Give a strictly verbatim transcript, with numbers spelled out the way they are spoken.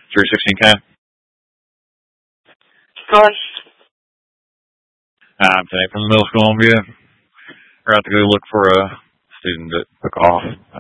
three sixteen K. Good. I'm today from the middle school on view. We're out to go look for a student that took off.